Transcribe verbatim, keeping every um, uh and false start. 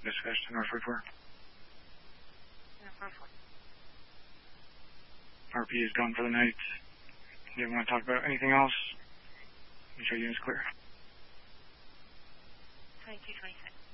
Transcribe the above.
Dispatch to North forty-four. North forty-four. R P is gone for the night. Do you want to talk about anything else? Make sure unit's clear. twenty-two twenty-six.